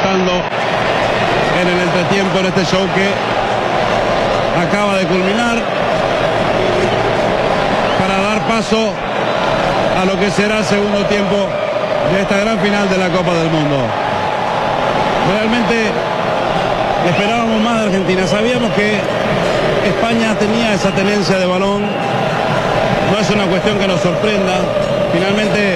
disfrutando en el entretiempo en este show que acaba de culminar, para dar paso a lo que será el segundo tiempo de esta gran final de la Copa del Mundo. Realmente esperábamos más de Argentina, sabíamos que España tenía esa tenencia de balón, no es una cuestión que nos sorprenda. Finalmente,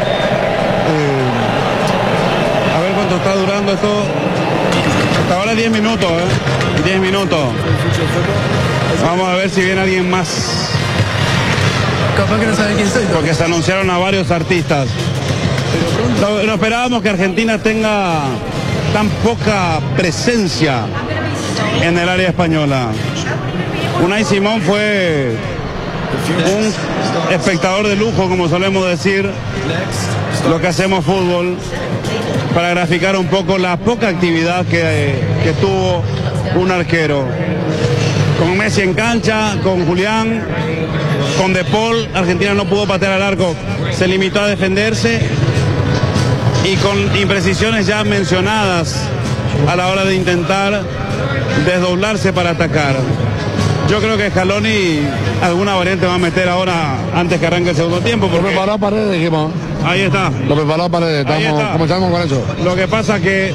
a ver cuánto está durando esto. Hasta ahora 10 minutos, 10 minutos. Vamos a ver si viene alguien más. Capaz que no sabe quién soy. Porque se anunciaron a varios artistas. No esperábamos que Argentina tenga tan poca presencia en el área española. Unai Simón fue un espectador de lujo, como solemos decir, lo que hacemos fútbol, para graficar un poco la poca actividad que tuvo un arquero. Con Messi en cancha, con Julián, con De Paul, Argentina no pudo patear al arco, se limitó a defenderse y con imprecisiones ya mencionadas a la hora de intentar desdoblarse para atacar. Yo creo que Scaloni alguna variante va a meter ahora antes que arranque el segundo tiempo. Lo preparó Paredes, dijimos. Ahí está. Lo preparó Paredes, comenzamos con eso. Lo que pasa que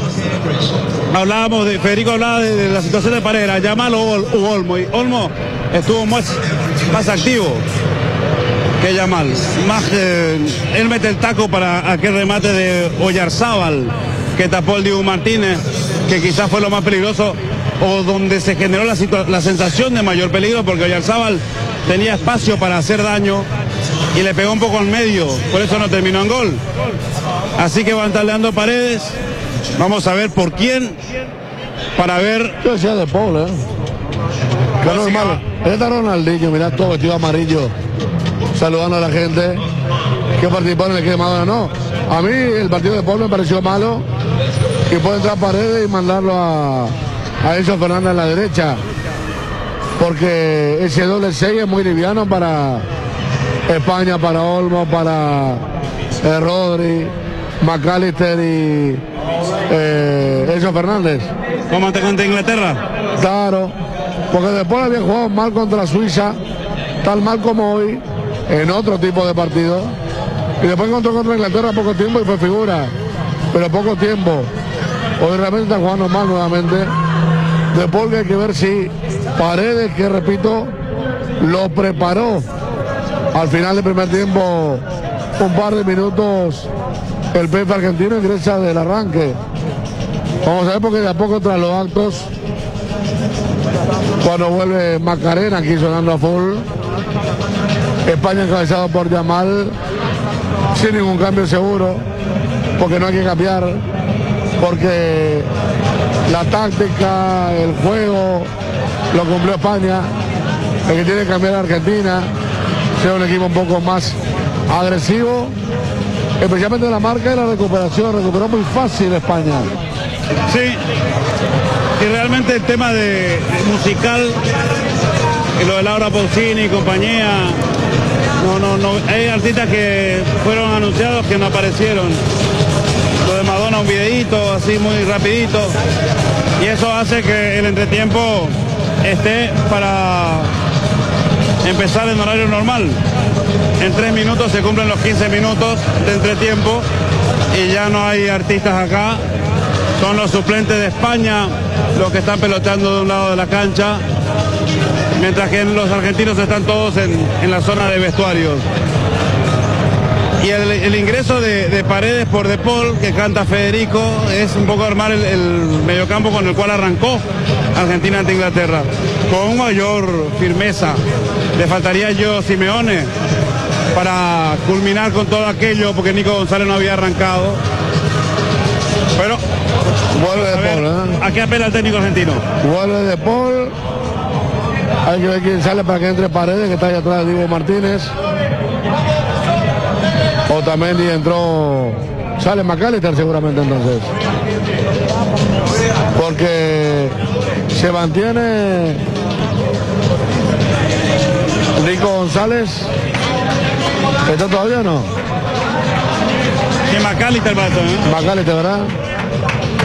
Federico hablaba de la situación de Paredes, Yamal o Olmo, y Olmo estuvo más activo que Yamal. Él mete el taco para aquel remate de Oyarzábal que tapó el Dibu Martínez, que quizás fue lo más peligroso, o donde se generó la sensación de mayor peligro, porque Oyarzábal tenía espacio para hacer daño y le pegó un poco en medio, por eso no terminó en gol. Así que van taleando Paredes, vamos a ver por quién, para ver. Yo decía De Paul, que no es malo. Está Ronaldinho, mirá, todo vestido amarillo, saludando a la gente que participó en el que de Madonna. No, a mí el partido de Paul me pareció malo, y puede entrar Paredes y mandarlo a Enzo Fernández a la derecha, porque ese doble 6 es muy liviano para España, para Olmo, para Rodri, McAllister y Enzo Fernández. ¿Cómo ante Inglaterra? Claro, porque después había jugado mal contra Suiza, tal mal como hoy, en otro tipo de partido, y después encontró contra Inglaterra poco tiempo y fue figura, pero poco tiempo. Hoy realmente está jugando mal nuevamente. De Paul, que hay que ver si Paredes, que repito, lo preparó al final del primer tiempo, un par de minutos, el Pepe argentino ingresa del arranque. Vamos a ver, porque de a poco tras los actos, cuando vuelve Macarena aquí sonando a full, España encabezado por Yamal, sin ningún cambio seguro, porque no hay que cambiar, porque la táctica, el juego, lo cumplió España. El que tiene que cambiar a Argentina, sea un equipo un poco más agresivo, especialmente la marca y la recuperación. Recuperó muy fácil España. Sí, y realmente el tema de musical, lo de Laura Pausini y compañía, no, hay artistas que fueron anunciados que no aparecieron. Lo de Madonna, un videíto así muy rapidito, y eso hace que el entretiempo esté para empezar en horario normal. En 3 minutos se cumplen los 15 minutos de entretiempo y ya no hay artistas acá. Son los suplentes de España los que están peloteando de un lado de la cancha, mientras que los argentinos están todos en la zona de vestuarios. Y el ingreso de Paredes por De Paul, que canta Federico, es un poco armar el mediocampo con el cual arrancó Argentina ante Inglaterra, con mayor firmeza. Le faltaría yo Simeone para culminar con todo aquello, porque Nico González no había arrancado. Pero vuelve De Paul, ¿a qué apela el técnico argentino? Vuelve De Paul. Hay que ver quién sale para que entre Paredes, que está ahí atrás de Dibu Martínez. Otamendi entró, sale McAllister seguramente entonces, porque se mantiene Nico González. ¿Está todavía o no? Que McAllister, McAllister, ¿verdad?